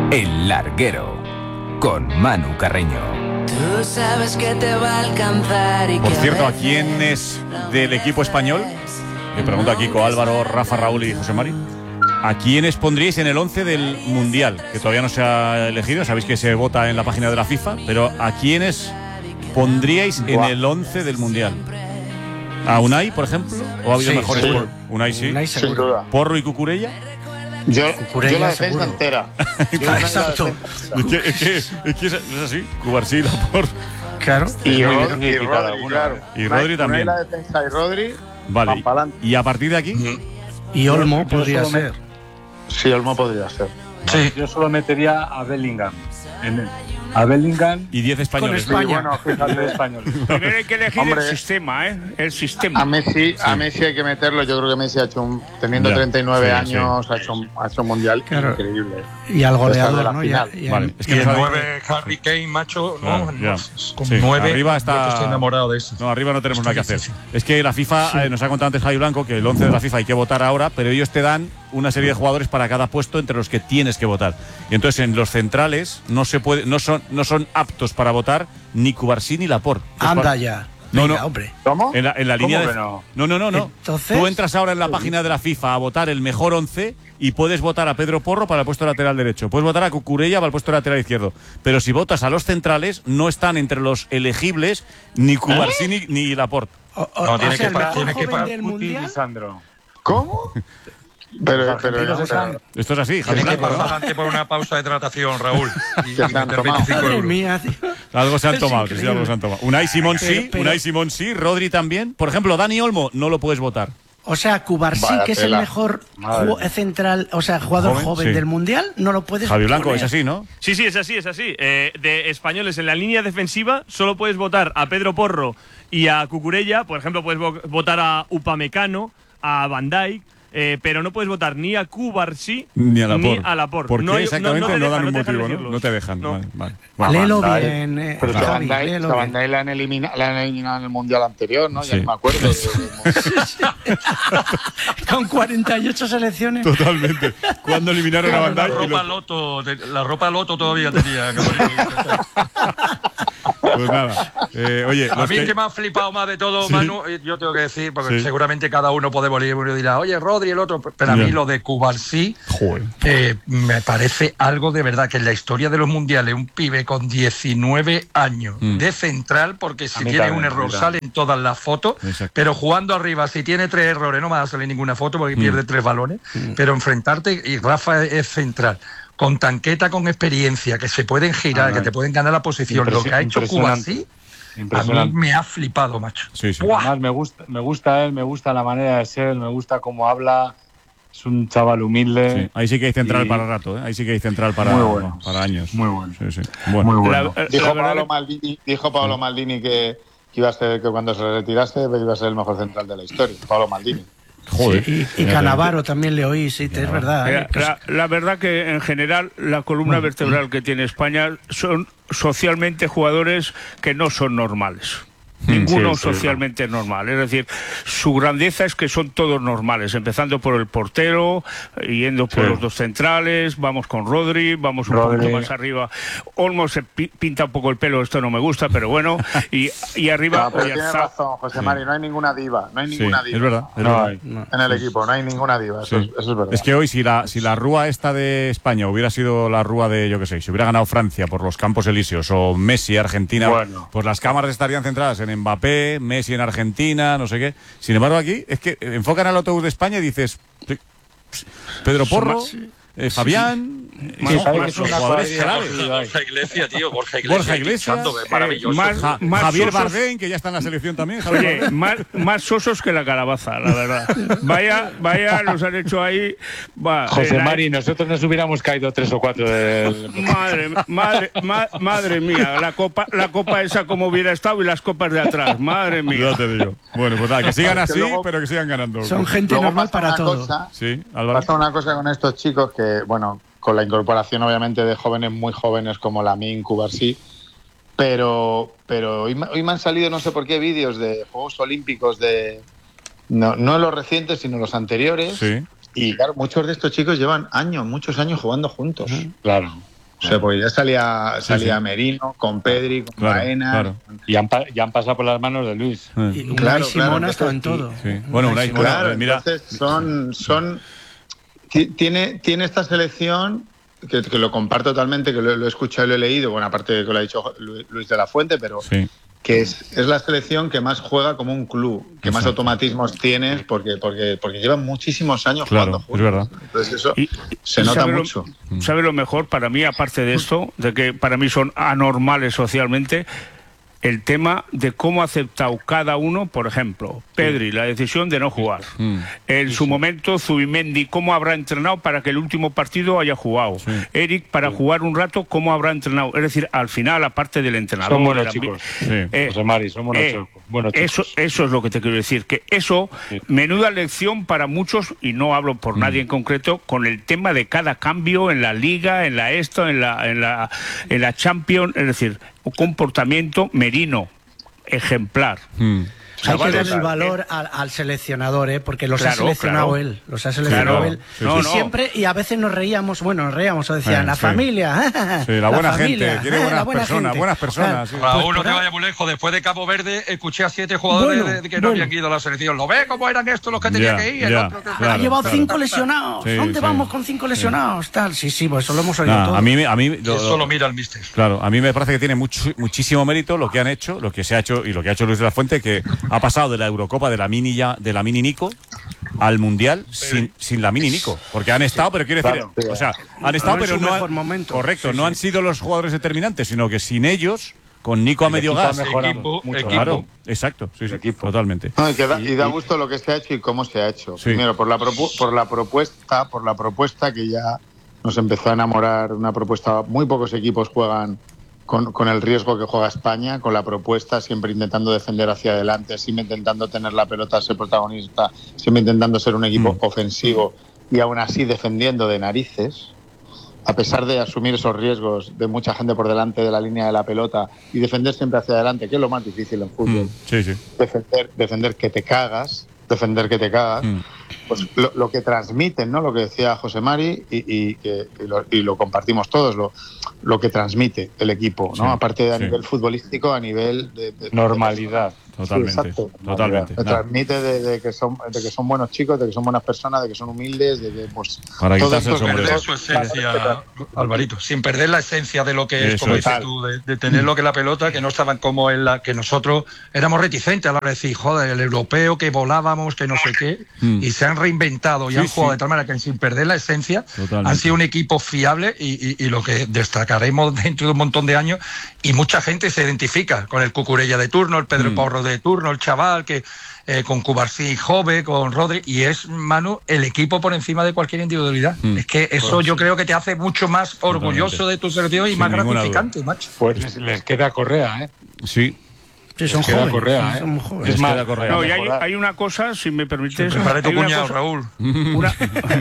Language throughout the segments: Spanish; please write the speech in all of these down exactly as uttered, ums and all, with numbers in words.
El Larguero, con Manu Carreño. Tú sabes que te va a alcanzar y Por que cierto, a ¿a quién es del equipo español? Le pregunto a Kiko, Álvaro, Rafa, Raúl y José Mari. ¿A quiénes pondríais en el once del Mundial? Que todavía no se ha elegido, sabéis que se vota en la página de la FIFA, pero ¿a quiénes pondríais en el once del Mundial? ¿A Unai, por ejemplo? ¿O ha habido Sí, mejores? seguro. Por... Unai sí. Unai Sin seguro. duda. ¿Porro y Cucurella? Yo, Cucurella yo la defensa seguro. entera. Yo la Exacto. defensa Es que es, que, es, que es así, Cubarsí, Laporte. Claro. Y, muy Rod- y difícil cada Rodri, uno. claro. Y Rodri Unai- también. Unai la defensa y Rodri Vale, van pa'lante. y a partir de aquí, Y Olmo Yo- yo podría solo me- ser. Sí, Olmo podría ser. Sí. Yo solo metería a Bellingham. En el, a Bellingham y diez españoles. Con España. Y bueno, fíjate, español. Primero hay que elegir Hombre. el sistema, ¿eh? El sistema. a Messi, a Messi hay que meterlo. Yo creo que Messi ha hecho un, teniendo Ya, treinta y nueve sí, años, sí. ha, hecho un, ha hecho un mundial Claro. increíble. Y al Esta es de goleador, la ¿no? Ya, final. ya- Vale, es Y que el no sabe- nueve, Harry Kane, macho, no, Claro, ya. no, con Sí, nueve, arriba está- yo estoy enamorado de eso. No, arriba no tenemos nada que hacer. Es que la FIFA, eh, nos ha contado antes Javi Blanco que el once de la FIFA hay que votar ahora, pero ellos te dan una serie de jugadores para cada puesto entre los que tienes que votar. Y entonces en los centrales no se puede, no son, no son aptos para votar ni Cubarsí ni Laporte. Anda ya. No, Venga, no. hombre. ¿Cómo? En la, en la línea que de... no? no, no, no, no. Entonces- Tú entras ahora en la página de la FIFA a votar el mejor once y puedes votar a Pedro Porro para el puesto de lateral derecho. Puedes votar a Cucurella para el puesto de lateral izquierdo. Pero si votas a los centrales, no están entre los elegibles ni Cubarsí ni, ni Laporte. O, o- No, o tiene sea, que el pa- mejor tiene que joven pa- del Putin y mundial. Sandro. ¿Cómo? Pero, pero, argentinos pero- están- Esto es así, Javi Tienes que Blanco, ¿no? pasar antes por una pausa de hidratación, Raúl. Y, y Que se han meter tomado. veinticinco Madre euros. mía, tío. Algo se han Es tomado, sí, increíble. algo se han tomado. Unai Simón sí, Pero- pero- Unai Simón sí, Rodri también. Por ejemplo, Dani Olmo no lo puedes votar. O sea, Cubarsí, Vaya que es el tela. mejor Madre. ju- central, o sea, jugador Joven, joven, sí. del mundial, no lo puedes Javi Blanco, poner. es así, ¿no? Sí, sí, es así, es así. Eh, de españoles en la línea defensiva solo puedes votar a Pedro Porro y a Cucurella. Por ejemplo, puedes vo- votar a Upamecano, a Van Dijk, eh, pero no puedes votar ni a Cubarsí Ni a Laporte. Ni a Laporte. ¿Por qué no hay- exactamente? No, te dan dejan, un no te dejan motivo, ¿no? elegirlos. No te dejan. No. Vale, vale. Vale. Léelo Van Dijk. bien, eh, Pero si a Javi, Van Dijk- léelo si a Van bien. Dijk la han elimina- la han eliminado en el mundial anterior, ¿no? Ya Sí. no me acuerdo. Con cuarenta y ocho selecciones. Totalmente. Cuando eliminaron a Van La Dijk y ropa lo- loto, de- la ropa loto todavía tenía. Pues nada. Eh, oye, A los mí que- que me ha flipado más de todo, Sí. Manu, eh, yo tengo que decir, porque Sí. seguramente cada uno puede volver y dirá, oye, Rodri, el otro, pero a Ya. mí lo de Cubarsí Joder. eh, me parece algo de verdad, que en la historia de los mundiales, un pibe con diecinueve años Mm. de central, porque si A mí tiene también, un a error mí sale en todas las fotos, Exacto. pero jugando arriba, si tiene tres errores, no me va a salir ninguna foto porque Mm. pierde tres balones, pero enfrentarte, y Rafa es central, con tanqueta, con experiencia, que se pueden girar, Ah, que te pueden ganar la posición, lo que ha hecho impresionante. Cubarsí, a mí Impresionante. me ha flipado, macho. Sí, sí. ¡Buah! Además, me gusta, me gusta él, me gusta la manera de ser, me gusta cómo habla. Es un chaval humilde. Sí, ahí sí que hay central Y- para rato, ¿eh? Ahí sí que hay central para, Muy bueno. para años. Muy bueno. Sí, sí. Bueno. Muy bueno. La- Dijo la verdad Paolo que- Maldini, dijo Paolo Maldini que, que iba a ser, que cuando se retirase iba a ser el mejor central de la historia. Paolo Maldini. Joder. Sí, y, y Canavaro también le oí, sí, es verdad. Mira, eh, pues- la, la verdad que en general la columna vertebral que tiene España son socialmente jugadores que no son normales. Ninguno sí, sí, socialmente normal. Es decir, su grandeza es que son todos normales, empezando por el portero, yendo por Sí. los dos centrales, vamos con Rodri, vamos un Rodri. poquito más arriba. Olmo se pi- pinta un poco el pelo, esto no me gusta, pero bueno. Y, y arriba, No, pero Oyarzá- tiene razón, José Sí. Mari, no hay ninguna diva, no hay Sí, ninguna es diva verdad. Es No verdad. hay. en el equipo, no hay ninguna diva, eso, Sí. es, eso es verdad. Es que hoy, si la, si la rúa esta de España hubiera sido la rúa de, yo qué sé, si hubiera ganado Francia por los Campos Elíseos o Messi, Argentina, Bueno. pues las cámaras estarían centradas en Mbappé, Messi en Argentina, no sé qué. Sin embargo, aquí es que enfocan al autobús de España y dices, Pedro Porro, eh, Fabián, eh, Sí, son- sabe son que es una jugadores cuadrilla claves. posible. Borja Iglesias, tío, Borja Iglesias. Borja Iglesias, pinchando, eh, es maravilloso. más- Ja- más Javier sosos- Bardem, que ya está en la selección también. Javier Oye, Bardem. más, más sosos que la calabaza, la verdad. Vaya, vaya, nos han hecho ahí. Va, José eh, la- Mari, nosotros nos hubiéramos caído tres o cuatro del. Madre, madre, ma- madre mía, la copa, la copa esa como hubiera estado y las copas de atrás, madre mía. Ya te digo. Bueno, pues nada, que sigan Que así, luego- pero que sigan ganando. Son gente Luego normal pasa para una todo. cosa- Sí, Álvaro. Pasa una cosa con estos chicos que, bueno, con la incorporación obviamente de jóvenes muy jóvenes como Lamine, Cubarsí, pero, pero hoy, me- hoy me han salido no sé por qué vídeos de Juegos Olímpicos de no, no los recientes sino los anteriores Sí. y claro, muchos de estos chicos llevan años, muchos años jugando juntos. Claro. O sea, porque ya salía, salía sí, sí. Merino, con Pedri, con claro, Baena. Claro. Y han, ya han pasado por las manos de Luis. Y Unai claro, Simón claro, ha estado en todo. Sí. Bueno, Unai Simón, claro, mira. Entonces son, son tiene, tiene esta selección que, que lo comparto totalmente, que lo, lo he escuchado y lo he leído, bueno, aparte de que lo ha dicho Luis de la Fuente, pero sí. que es, es la selección que más juega como un club, que Exacto. más automatismos tienes, porque, porque, porque llevan muchísimos años claro, jugando juntos. Es verdad. Entonces eso y, se y nota sabe mucho. Lo, ¿Sabe lo mejor para mí, aparte de esto, de que para mí son anormales socialmente? El tema de cómo ha aceptado cada uno, por ejemplo, Pedri, sí. la decisión de no jugar. Mm. En sí, su sí. momento, Zubimendi, cómo habrá entrenado para que el último partido haya jugado. Sí. Eric, para sí. jugar un rato, cómo habrá entrenado. Es decir, al final, aparte del entrenador... Son buenos chicos. Sí. Eh, José Mari, son buenos, eh, chicos. buenos chicos. Eso, eso es lo que te quiero decir, que eso, sí. menuda lección para muchos, y no hablo por mm. nadie en concreto, con el tema de cada cambio en la Liga, en la esto, en la, en la, en la Champions, es decir... comportamiento Merino, ejemplar. Mm. Hay que darle el valor al, al seleccionador, ¿eh? Porque los claro, ha seleccionado claro. él, los ha seleccionado claro. él. Sí, no, y no. siempre, y a veces nos reíamos, bueno, nos reíamos, o decían, eh, la sí. familia. Sí, la buena la gente, tiene buenas buena personas, gente. buenas personas. Sí. Raúl, pues, no te vayas muy lejos, después de Cabo Verde, escuché a siete jugadores bueno, de, que no bueno. habían ido a la selección. ¿Lo ves cómo eran estos los que tenían yeah, que ir? Yeah, otro, claro, ha llevado claro. cinco lesionados. Sí, ¿Dónde sí. vamos con cinco lesionados? Sí. Tal. Sí, sí, pues eso lo hemos oído nah, todo. A mí, a mí, lo, eso lo mira el míster. Claro, a mí me parece que tiene mucho, muchísimo mérito lo que han hecho, lo que se ha hecho y lo que ha hecho Luis de la Fuente, que ha pasado de la Euro Copa de la mini ya, de la mini Nico al mundial sin, sin la mini Nico, porque han estado, pero quiero decir, claro, o sea, han estado, no pero no han, momento. correcto, sí, no sí. han sido los jugadores determinantes, sino que sin ellos, con Nico a medio gas, equipo, mucho, equipo. Claro, exacto, sí, sí, equipo. totalmente. No, y, que da, y da gusto lo que se ha hecho y cómo se ha hecho. Sí. Primero por la propu por la propuesta, por la propuesta que ya nos empezó a enamorar, una propuesta, muy pocos equipos juegan Con, con el riesgo que juega España, con la propuesta, siempre intentando defender hacia adelante, siempre intentando tener la pelota, ser protagonista, siempre intentando ser un equipo mm. ofensivo y aún así defendiendo de narices, a pesar de asumir esos riesgos de mucha gente por delante de la línea de la pelota y defender siempre hacia adelante, que es lo más difícil en fútbol. Mm. Sí, sí. Defender, defender que te cagas, defender que te cagas. Mm. Pues lo, lo que transmiten, ¿no? Lo que decía José Mari y, y, que, y, lo, y lo compartimos todos, lo, lo que transmite el equipo, ¿no? Sí, aparte de a sí. nivel futbolístico, a nivel de, de normalidad. De, Totalmente, sí, totalmente. Se transmite de, de, que son, de que son buenos chicos, de que son buenas personas, de que son humildes, de que pues para todo quitarse esto el sombrero. Perder su esencia, Alvarito, sin perder la esencia de lo que es, Eso como es. dices tú, de, de tener lo que es la pelota, que no estaban como en la que nosotros éramos reticentes a la hora de decir, joder, el europeo, que volábamos, que no sé qué, mm. y se han reinventado y sí, han jugado sí. de tal manera que sin perder la esencia Totalmente. han sido un equipo fiable y, y, y lo que destacaremos dentro de un montón de años, y mucha gente se identifica con el Cucurella de turno, el Pedro mm. Porro de turno, el chaval que eh, con Cubarsí Jove, con Rodri, y es, Manu, el equipo por encima de cualquier individualidad. Mm. Es que eso pues, yo creo que te hace mucho más orgulloso Totalmente. de tu selección y Sin más gratificante, duda. macho. Pues les, les queda Correa, ¿eh? Sí. Sí, son jóvenes, Correa, ¿eh? son jóvenes. Es más, no, y hay, hay una cosa, si me permites. Prepara tu cuñado, cosa, Raúl. Una,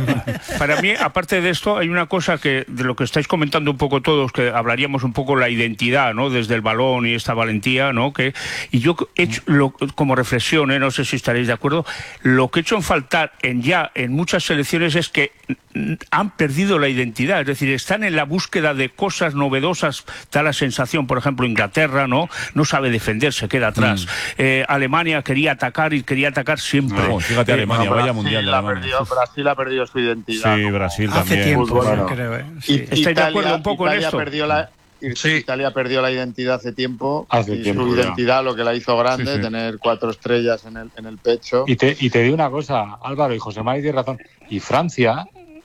para mí, aparte de esto, hay una cosa que de lo que estáis comentando un poco todos, que hablaríamos un poco la identidad, ¿no? Desde el balón y esta valentía, ¿no? Que y yo he hecho lo, como reflexión, ¿eh? No sé si estaréis de acuerdo. Lo que he hecho en faltar en ya en muchas selecciones es que han perdido la identidad, es decir, están en la búsqueda de cosas novedosas, da la sensación, por ejemplo, Inglaterra, ¿no? No sabe defenderse, queda atrás. Mm. Eh, Alemania quería atacar y quería atacar siempre. No, fíjate, eh, Alemania, no, vaya Brasil mundial de la Alemania. perdió, Brasil ha perdido su identidad. Sí, Brasil Hace también. tiempo, bueno. creo, ¿eh? Sí. Y, ¿Estáis Italia, de acuerdo un poco Italia en esto? Perdió la, Sí. Italia perdió la identidad hace tiempo. Hace y tiempo, su ya. identidad, lo que la hizo grande, Sí, sí. tener cuatro estrellas en el, en el pecho. Y te, y te digo una cosa, Álvaro y José Mari tiene razón. Y Francia,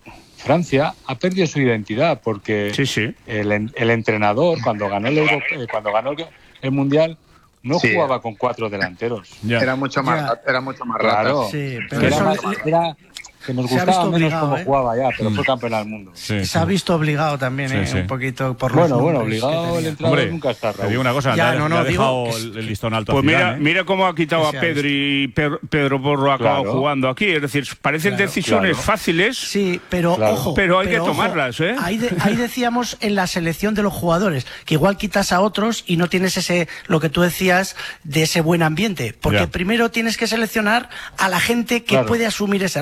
Francia ha perdido su identidad porque sí, sí. El, el entrenador, cuando ganó el Euro, eh, cuando ganó el, el Mundial, no Sí. jugaba con cuatro delanteros. Ya. Era mucho más, Ya. era mucho más Claro. rata. Sí, pero Era, eso más- le- era que nos se ha gustaba visto menos obligado, cómo ¿eh? jugaba ya, pero Mm. fue campeón del mundo. Sí, se ha sí. visto obligado también, Sí, ¿eh? sí. Un poquito por los Bueno, bueno, nombres que obligado el tenía. entrenador Hombre, nunca está, te Raúl. digo una cosa, Ya, le ha- no, le ha no, digo dejado que el, el listón alto a Pues mira, Zidane, ¿eh? mira cómo ha quitado Que a se ha Pedro y Pedro, Pedro Porro ha acabado Claro. jugando aquí. Es decir, parecen Claro, decisiones claro. fáciles. Sí, pero Claro. ojo. Pero hay que ojo, tomarlas, ¿eh? Ahí, de- ahí decíamos en la selección de los jugadores, que igual quitas a otros y no tienes ese, lo que tú decías, de ese buen ambiente. Porque Ya. primero tienes que seleccionar a la gente que Claro. puede asumir ese rol. Correcto.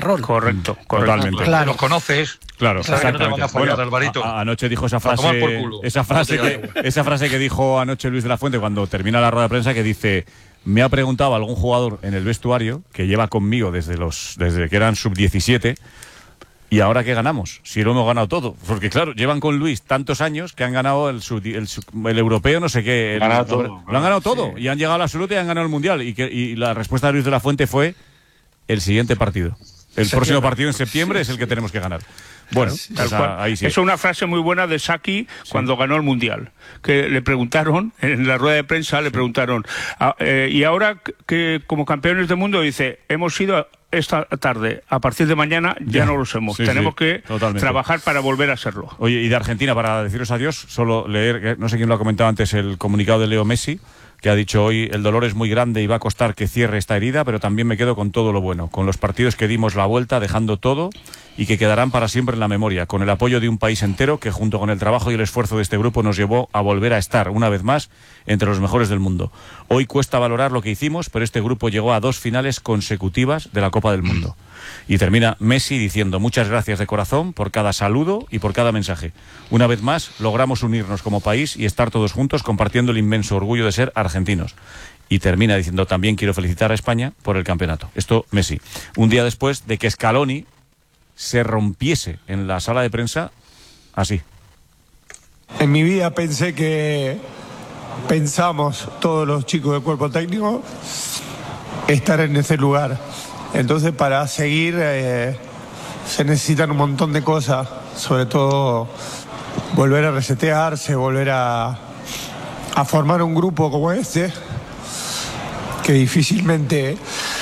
Correcto, correcto. Totalmente. Claro. Los conoces. Claro, exactamente. No te van a fallar, bueno, Alvarito. A, a, anoche dijo esa frase, esa frase que, esa frase que dijo anoche Luis de la Fuente cuando termina la rueda de prensa, que dice: me ha preguntado algún jugador en el vestuario que lleva conmigo desde los desde que eran sub diecisiete, ¿y ahora qué ganamos? Si lo hemos ganado todo. Porque claro, llevan con Luis tantos años que han ganado el, sub, el, el europeo, no sé qué. El, ganado el, todo, lo han ganado todo. Sí. Y han llegado a la absoluta y han ganado el mundial. Y, que, y la respuesta de Luis de la Fuente fue: el siguiente partido. El próximo partido en septiembre es el que tenemos que ganar. Bueno, pues a, ahí sí. Es una frase muy buena de Saki cuando sí. ganó el Mundial, que le preguntaron, en la rueda de prensa le preguntaron, a, eh, y ahora que como campeones del mundo, dice, hemos ido esta tarde, a partir de mañana ya, ya no lo somos, sí, tenemos sí, que totalmente. trabajar para volver a serlo. Oye, y de Argentina, para deciros adiós, solo leer, no sé quién lo ha comentado antes, el comunicado de Leo Messi, que ha dicho hoy: el dolor es muy grande y va a costar que cierre esta herida, pero también me quedo con todo lo bueno, con los partidos que dimos la vuelta dejando todo y que quedarán para siempre en la memoria, con el apoyo de un país entero que junto con el trabajo y el esfuerzo de este grupo nos llevó a volver a estar una vez más entre los mejores del mundo. Hoy cuesta valorar lo que hicimos, pero este grupo llegó a dos finales consecutivas de la Copa del Mundo. Y termina Messi diciendo: muchas gracias de corazón por cada saludo y por cada mensaje. Una vez más logramos unirnos como país y estar todos juntos compartiendo el inmenso orgullo de ser argentinos. Y termina diciendo: también quiero felicitar a España por el campeonato. Esto Messi. Un día después de que Scaloni se rompiese en la sala de prensa así. En mi vida pensé que pensamos todos los chicos del cuerpo técnico estar en ese lugar. Entonces para seguir eh, se necesitan un montón de cosas, sobre todo volver a resetearse, volver a, a formar un grupo como este, que difícilmente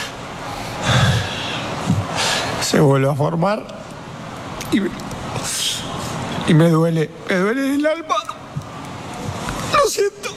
se vuelve a formar, y, y me duele, me duele el alma, lo siento.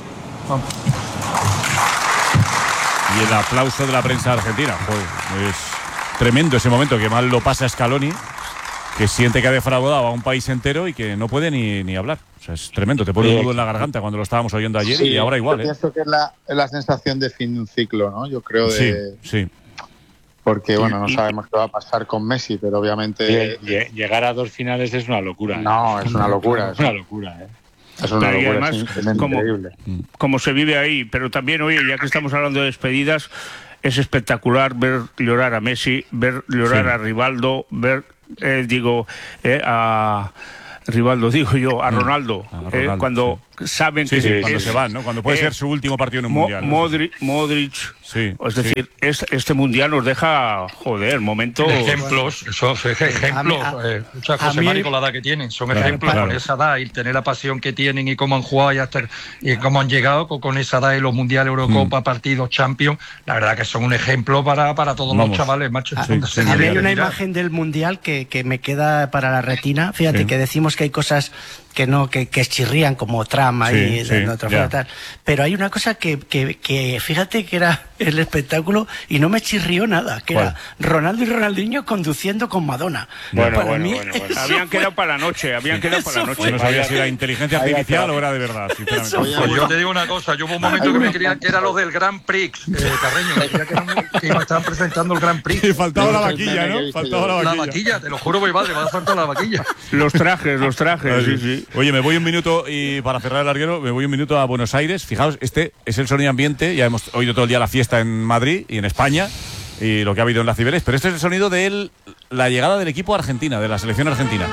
Y el aplauso de la prensa argentina. Joder, es tremendo ese momento, que mal lo pasa Scaloni, que siente que ha defraudado a un país entero y que no puede ni, ni hablar. O sea, es tremendo, te pone un nudo en la garganta cuando lo estábamos oyendo ayer, sí, y ahora igual. Yo ¿eh? pienso que es la, es la sensación de fin de un ciclo, ¿no? Yo creo de... Sí, sí. Porque, bueno, no sabemos qué va a pasar con Messi, pero obviamente... Llegar a dos finales es una locura. ¿eh? No, es una locura. Es una locura, ¿eh? Es una pero locura, además, es como, increíble. como se vive ahí, pero también, oye, ya que estamos hablando de despedidas, es espectacular ver llorar a Messi, ver llorar sí. a Rivaldo, ver, eh, digo, eh, a... Rivaldo, digo yo, a Ronaldo, a Ronaldo eh, cuando sí. saben sí, que sí, es, cuando se van, ¿no? Cuando puede eh, ser su último partido en un Mo mundial. Modric, Modric sí, es decir, sí. es, este mundial nos deja, joder, momentos... Ejemplos, eso, ejemplos. Eh, Muchas José Mari con la edad que tienen, son claro, ejemplos claro. con esa edad y tener la pasión que tienen y cómo han jugado y, hasta, y cómo han llegado con, con esa edad en los mundiales, Eurocopa, mm. partidos, Champions. La verdad que son un ejemplo para, para todos Vamos. los chavales, macho. A, sí, sí, a mí hay una imagen del mundial que, que me queda para la retina. Fíjate sí. que decimos que hay cosas que no que, que chirrían como trama sí, y sí, de otra forma tal, pero hay una cosa que, que, que fíjate que era el espectáculo y no me chirrió nada, que ¿Cuál? Era Ronaldo y Ronaldinho conduciendo con Madonna. Bueno, para bueno, mí, bueno, bueno. Habían fue... quedado para la noche, habían quedado para la noche. No sabía si era inteligencia artificial o era de verdad, sinceramente. Oye, pues yo te digo una cosa, yo hubo un momento que me creía que era lo del Grand Prix, eh, Carreño, me creía que, no, que estaban presentando el Grand Prix. Y faltaba la vaquilla, ¿no? Faltaba la vaquilla. La vaquilla, te lo juro, mi padre, va a faltar la vaquilla. Los trajes, los trajes, sí, sí. Oye, me voy un minuto y para cerrar el larguero, me voy un minuto a Buenos Aires. Fijaos, este es el sonido ambiente. Ya hemos oído todo el día la fiesta en Madrid y en España y lo que ha habido en la Cibeles, pero este es el sonido de el, la llegada del equipo argentina, de la selección argentina.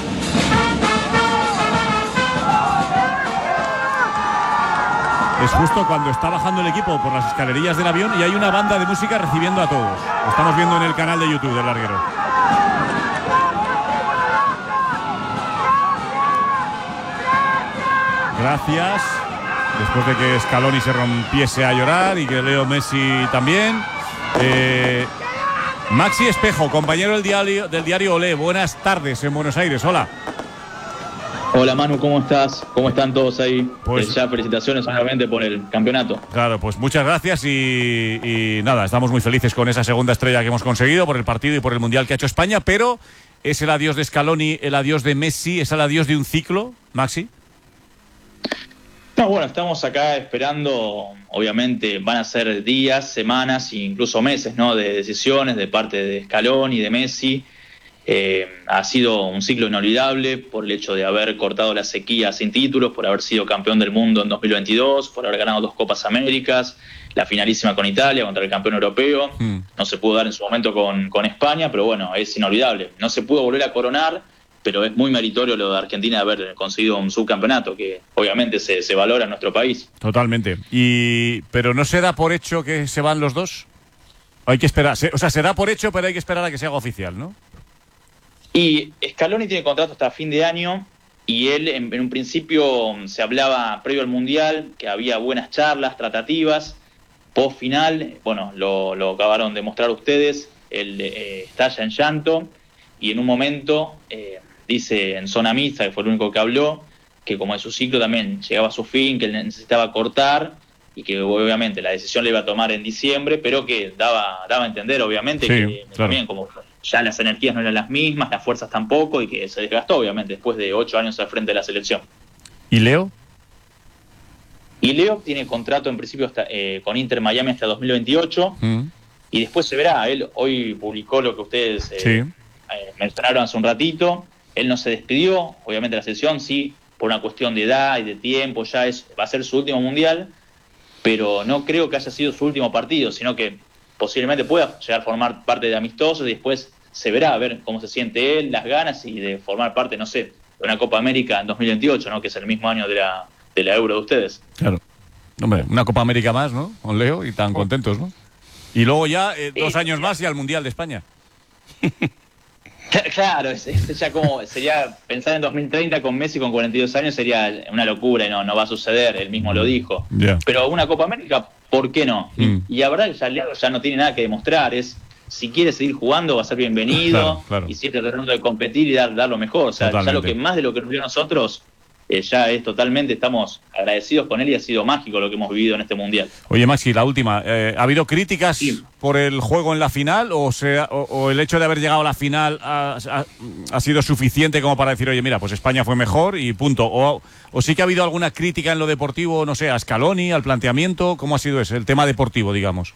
Es justo cuando está bajando el equipo por las escalerillas del avión y hay una banda de música recibiendo a todos. Lo estamos viendo en el canal de YouTube del larguero. Gracias. Después de que Scaloni se rompiese a llorar y que Leo Messi también. Eh, Maxi Espejo, compañero del diario, del diario Olé. Buenas tardes en Buenos Aires. Hola. Hola Manu, ¿cómo estás? ¿Cómo están todos ahí? Pues, eh, ya felicitaciones obviamente por el campeonato. Claro, pues muchas gracias y, y nada, estamos muy felices con esa segunda estrella que hemos conseguido por el partido y por el Mundial que ha hecho España, pero ¿es el adiós de Scaloni, el adiós de Messi, es el adiós de un ciclo, Maxi? No, bueno, estamos acá esperando, obviamente van a ser días, semanas e incluso meses, ¿no? De decisiones de parte de Scaloni y de Messi. Eh, ha sido un ciclo inolvidable por el hecho de haber cortado la sequía sin títulos, por haber sido campeón del mundo en dos mil veintidós, por haber ganado dos Copas Américas, la finalísima con Italia contra el campeón europeo. Mm. No se pudo dar en su momento con, con España, pero bueno, es inolvidable. No se pudo volver a coronar, pero es muy meritorio lo de Argentina de haber conseguido un subcampeonato, que obviamente se, se valora en nuestro país. Totalmente. Y pero ¿no se da por hecho que se van los dos? Hay que esperar. O sea, se da por hecho, pero hay que esperar a que se haga oficial, ¿no? Y Scaloni tiene contrato hasta fin de año y él en, en un principio se hablaba previo al Mundial que había buenas charlas, tratativas, post final, bueno, lo, lo acabaron de mostrar ustedes, él eh, estalla en llanto y en un momento eh, dice en zona mixta, que fue el único que habló, que como en su ciclo también llegaba a su fin, que él necesitaba cortar y que obviamente la decisión la iba a tomar en diciembre, pero que daba, daba a entender obviamente sí, que claro. también como ya las energías no eran las mismas, las fuerzas tampoco, y que se desgastó obviamente después de ocho años al frente de la selección. ¿Y Leo? Y Leo tiene contrato en principio hasta, eh, con Inter Miami hasta dos mil veintiocho, mm. y después se verá. Él hoy publicó lo que ustedes eh, sí. eh, mencionaron hace un ratito. Él no se despidió, obviamente la selección sí, por una cuestión de edad y de tiempo, ya es va a ser su último mundial, pero no creo que haya sido su último partido, sino que posiblemente pueda llegar a formar parte de amistosos y después se verá a ver cómo se siente él, las ganas y de formar parte, no sé, de una Copa América en dos mil veintiocho, ¿no? Que es el mismo año de la, de la Euro de ustedes. Claro. Hombre, una Copa América más, ¿no? Con Leo y tan contentos, ¿no? Y luego ya eh, dos años más y al Mundial de España. Claro, es, es ya como sería pensar en dos mil treinta con Messi con cuarenta y dos años sería una locura y no, no va a suceder, él mismo lo dijo. Yeah. Pero una Copa América, ¿por qué no? Mm. Y, y la verdad que ya Leo ya no tiene nada que demostrar, es si quiere seguir jugando va a ser bienvenido, claro, claro. y siempre tratando de competir y dar, dar lo mejor. O sea, Totalmente. Ya lo que más de lo que nos dio a nosotros eh, ya es totalmente, estamos agradecidos con él y ha sido mágico lo que hemos vivido en este Mundial. Oye, Maxi, la última, eh, ¿ha habido críticas sí. por el juego en la final o, sea, o, o el hecho de haber llegado a la final ha, ha, ha sido suficiente como para decir, oye, mira, pues España fue mejor y punto? O, o sí que ha habido alguna crítica en lo deportivo, no sé, a Scaloni, al planteamiento, ¿cómo ha sido ese, el tema deportivo, digamos?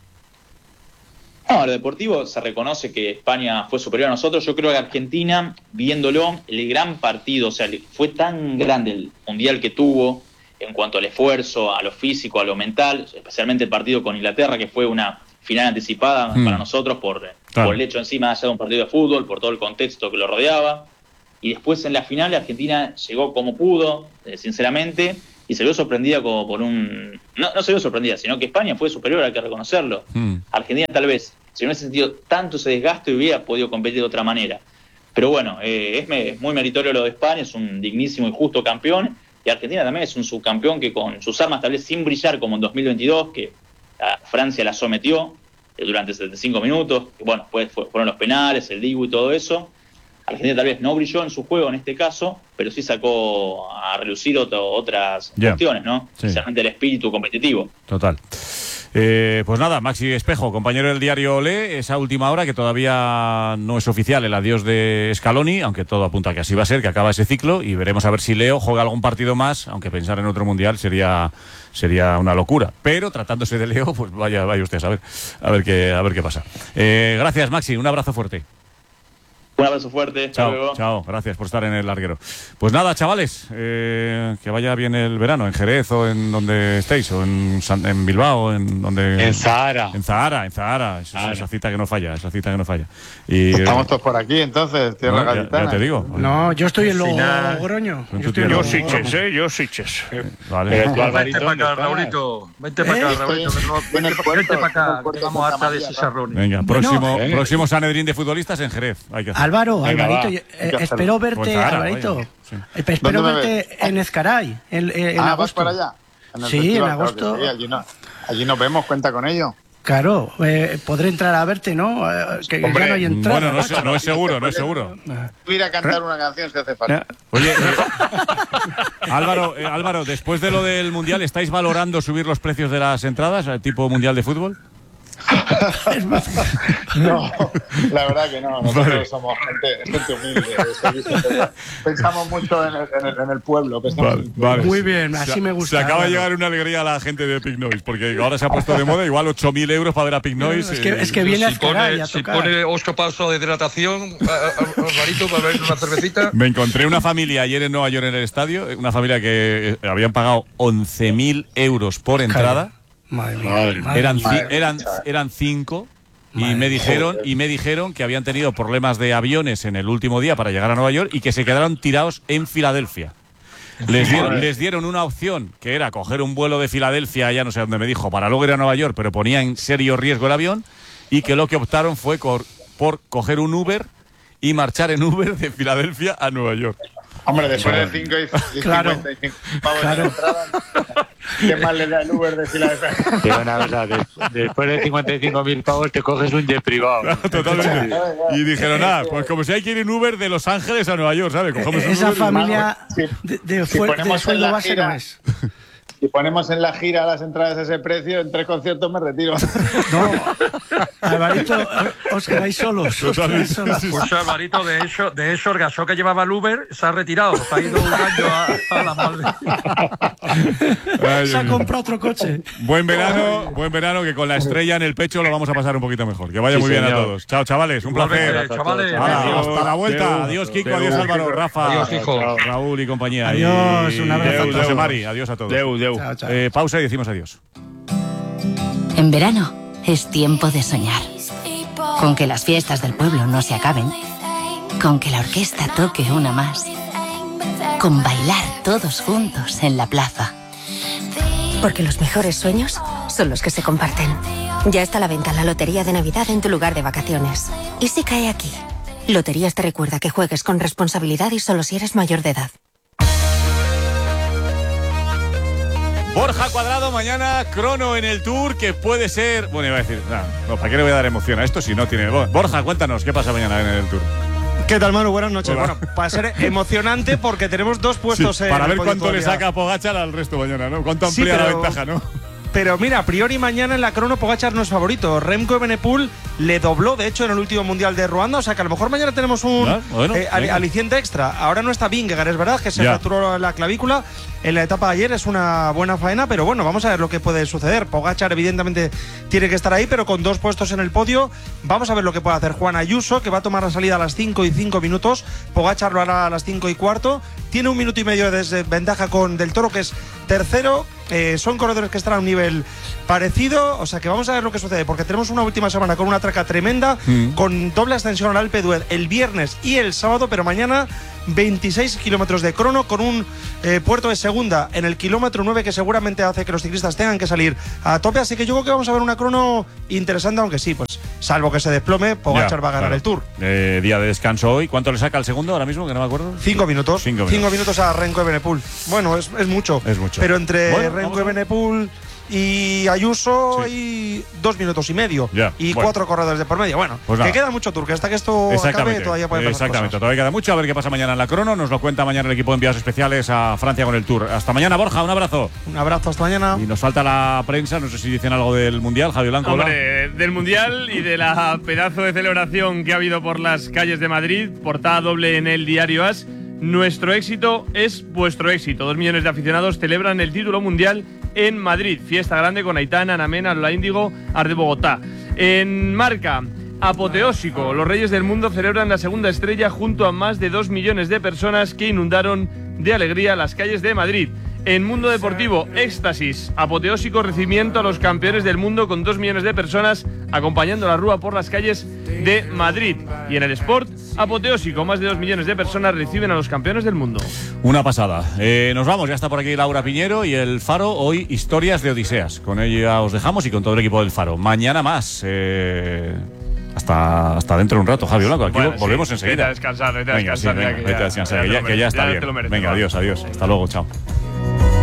No, lo deportivo se reconoce que España fue superior a nosotros. Yo creo que Argentina, viéndolo, el gran partido, o sea, fue tan grande el mundial que tuvo en cuanto al esfuerzo, a lo físico, a lo mental, especialmente el partido con Inglaterra, que fue una final anticipada mm. para nosotros por, claro. por el hecho en sí, más allá de un partido de fútbol, por todo el contexto que lo rodeaba. Y después en la final Argentina llegó como pudo, eh, sinceramente, y se vio sorprendida como por un... No, no se vio sorprendida, sino que España fue superior, hay que reconocerlo. Mm. Argentina tal vez, si no hubiese sentido tanto ese desgaste, hubiera podido competir de otra manera. Pero bueno, eh, es, me, es muy meritorio lo de España, es un dignísimo y justo campeón, y Argentina también es un subcampeón que con sus armas, tal vez sin brillar como en dos mil veintidós, que a Francia la sometió eh, durante setenta y cinco minutos, que bueno, después fue, fueron los penales, el Dibu y todo eso. Argentina tal vez no brilló en su juego en este caso, pero sí sacó a relucir otro, otras yeah. cuestiones, ¿no? Sí. Especialmente el espíritu competitivo. Total. Eh, pues nada, Maxi Espejo, compañero del diario Olé, esa última hora que todavía no es oficial el adiós de Scaloni, aunque todo apunta a que así va a ser, que acaba ese ciclo, y veremos a ver si Leo juega algún partido más, aunque pensar en otro mundial sería sería una locura. Pero tratándose de Leo, pues vaya, vaya usted a ver, a ver qué, a ver qué pasa. Eh, gracias, Maxi, un abrazo fuerte. Un abrazo fuerte. Chao, luego. Chao, gracias por estar en el larguero. Pues nada, chavales, eh, que vaya bien el verano, en Jerez o en donde estéis, o en, San, en Bilbao, en donde... En Zahara. En Zahara, en Zahara, esa, Zahara. esa cita que no falla, esa cita que no falla. Y, Estamos todos por aquí, entonces, tierra no, gaditana. Ya, ya te digo. No, yo estoy en Logroño. Yo, estoy en yo Siches, ¿eh? Yo Siches. Vale. Pero tú, Vente para acá, Raulito. Vente para acá, Raulito. Vente para acá, que vamos harta de chicharrones. Venga, próximo, eh. próximo Sanedrín de futbolistas en Jerez. Hay que hacer. Álvaro, Venga, Alvarito, yo, eh, espero verte, pues Zahara, Alvarito. Vaya, sí. Espero verte en Ezcaray, en, en ah, agosto. ¿Vas para allá? En sí, festival, en agosto. Sí, allí, no, allí nos vemos, cuenta con ello. Claro, eh, podré entrar a verte, ¿no? Eh, que Hombre, ya no hay entrada. Bueno, no es, no es seguro, no es seguro. Ir a cantar una canción si hace falta. Oye, Álvaro, eh, Álvaro, después de lo del Mundial, ¿estáis valorando subir los precios de las entradas, tipo Mundial de Fútbol? No, la verdad que no. Nosotros vale. somos gente, gente humilde. Pensamos mucho en el, en el, en el pueblo. Que vale, vale. Muy bien, así se, me gusta. Se acaba de llegar una alegría a la gente de Pig Noise, porque ahora se ha puesto de moda igual ocho mil euros para ver a Pig Noise. Es que, es que viene si pone, a si pone ocho pasos de hidratación, Alvarito, para ver una cervecita. Me encontré una familia ayer en Nueva York en el estadio, una familia que habían pagado once mil euros por entrada. Madre mía, madre eran, mía. eran, eran cinco. Y me dijeron y me dijeron que habían tenido problemas de aviones en el último día para llegar a Nueva York y que se quedaron tirados en Filadelfia. Les dieron, les dieron una opción que era coger un vuelo de Filadelfia, ya no sé dónde me dijo, para luego ir a Nueva York, pero ponía en serio riesgo el avión, y que lo que optaron fue por, por coger un Uber y marchar en Uber de Filadelfia a Nueva York. Hombre, después de cinco y claro. cincuenta y cinco pavos claro. de entrada, ¿qué más le da el Uber de Filadelfia? Sí, una cosa, de, después de cincuenta y cinco mil pavos te coges un jet privado. Claro, totalmente. Y dijeron, ah, pues como si hay que ir en Uber de Los Ángeles a Nueva York, ¿sabes? Cogemos un Esa Uber familia y... de, de, si fuerte de sueldo base gira, no es. Si ponemos en la gira las entradas a ese precio, en tres conciertos me retiro. No, Alvarito, os quedáis solos. Os quedáis solos. Pues Alvarito, de hecho, de hecho, el gaso que llevaba el Uber se ha retirado. Se ha ido un año a, a la madre. Se ha comprado otro coche. Buen verano, buen verano, que con la estrella en el pecho lo vamos a pasar un poquito mejor. Que vaya sí, muy bien señor. A todos. Chao, chavales, un placer. Chavales. Adiós, hasta la vuelta. Adiós, Kiko, adiós, Álvaro, Rafa, adiós, hijo. Raúl y compañía. Adiós, y... un abrazo Deu, a todos. José Mari, adiós a todos. Deu, deu. Chao, chao. Eh, pausa y decimos adiós. En verano es tiempo de soñar. Con que las fiestas del pueblo no se acaben. Con que la orquesta toque una más. Con bailar todos juntos en la plaza. Porque los mejores sueños son los que se comparten. Ya está a la venta la Lotería de Navidad en tu lugar de vacaciones. ¿Y si cae aquí? Loterías te recuerda que juegues con responsabilidad y solo si eres mayor de edad. Borja Cuadrado, mañana crono en el Tour, que puede ser... Bueno, iba a decir, nah, no, ¿para qué le voy a dar emoción a esto si no tiene... Borja, cuéntanos, ¿qué pasa mañana en el Tour? ¿Qué tal, Manu? Buenas noches. Hola. Bueno, va a ser emocionante porque tenemos dos puestos sí, en para ver el cuánto todavía. le saca Pogačar al resto mañana, ¿no? Cuánto amplía sí, pero, la ventaja, ¿no? Pero mira, a priori mañana en la crono Pogačar no es favorito. Remco Evenepoel le dobló, de hecho, en el último Mundial de Ruanda. O sea que a lo mejor mañana tenemos un ¿Ah? bueno, eh, al, aliciente extra. Ahora no está Vingegaard, es verdad, que se ya. fracturó la clavícula en la etapa de ayer. Es una buena faena, pero bueno, vamos a ver lo que puede suceder. Pogačar evidentemente tiene que estar ahí, pero con dos puestos en el podio. Vamos a ver lo que puede hacer Juan Ayuso, que va a tomar la salida a las cinco y cinco minutos. Pogačar lo hará a las cinco y cuarto. Tiene un minuto y medio de desventaja con Del Toro, que es tercero. Eh, son corredores que están a un nivel parecido, o sea que vamos a ver lo que sucede, porque tenemos una última semana con una traca tremenda, mm. con doble ascensión al Alpe d'Huez el viernes y el sábado, pero mañana veintiséis kilómetros de crono con un eh, puerto de segunda en el kilómetro nueve que seguramente hace que los ciclistas tengan que salir a tope, así que yo creo que vamos a ver una crono interesante, aunque sí, pues salvo que se desplome, Pogačar va a ganar claro. el Tour. Eh, día de descanso hoy. ¿Cuánto le saca al segundo ahora mismo? Que no me acuerdo. Cinco minutos. Cinco minutos, Cinco minutos a Remco Evenepoel. Bueno, es, es mucho. Es mucho. Pero entre bueno, Remco Evenepoel y Ayuso sí. hay dos minutos y medio ya, y bueno. cuatro corredores de por medio. Bueno, pues que queda mucho Tour, que hasta que esto acabe todavía puede pasar Exactamente, cosas. todavía queda mucho. A ver qué pasa mañana en la crono. Nos lo cuenta mañana el equipo de enviados especiales a Francia con el Tour. Hasta mañana, Borja, un abrazo. Un abrazo, hasta mañana. Y nos falta la prensa, no sé si dicen algo del Mundial, Javi Blanco. Hombre, del Mundial y de la pedazo de celebración que ha habido por las calles de Madrid, portada doble en el diario As. Nuestro éxito es vuestro éxito. Dos millones de aficionados celebran el título mundial en Madrid. Fiesta grande con Aitana, Ana Mena, Lola Índigo, Ar de Bogotá. En Marca, apoteósico. Los Reyes del Mundo celebran la segunda estrella junto a más de dos millones de personas que inundaron de alegría las calles de Madrid. En Mundo Deportivo, éxtasis, apoteósico recibimiento a los campeones del mundo con dos millones de personas acompañando la rúa por las calles de Madrid. Y en el Sport, apoteósico, más de dos millones de personas reciben a los campeones del mundo. Una pasada. Eh, nos vamos, ya está por aquí Laura Piñero y el Faro. Hoy, historias de Odiseas. Con ella os dejamos y con todo el equipo del Faro. Mañana más. Eh... Hasta, hasta dentro de un rato, Javi Blanco. Aquí bueno, volvemos sí, enseguida. Vete a descansar, vete a venga, descansar. Sí, venga, ya, vete a descansar, ya, que ya, que ya está ya bien. Te lo mereces, venga, va. adiós, adiós. Hasta luego, chao.